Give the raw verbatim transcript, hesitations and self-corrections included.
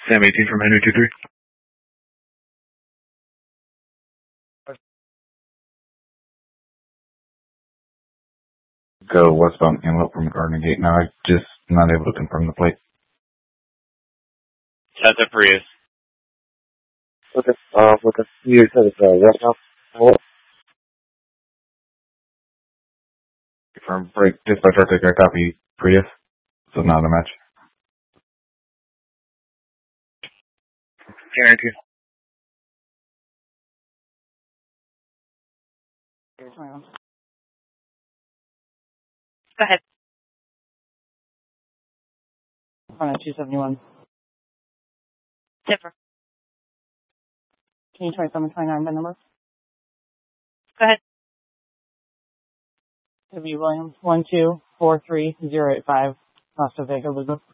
Sam eighteen from Henry two three. Go westbound inlet from Gardner Gate. Now I'm just not able to confirm the plate. That's a Prius. Okay, uh, okay. You said it's, uh, westbound inlet? Confirm break. Dispatcher, take a copy. Prius. So not a match. Guarantee. Go ahead. On two seventy-one. Zipper. Can you try seven twenty-nine by number? Go ahead. W. Williams, one two four three zero eight five, Las Vegas, Lugo.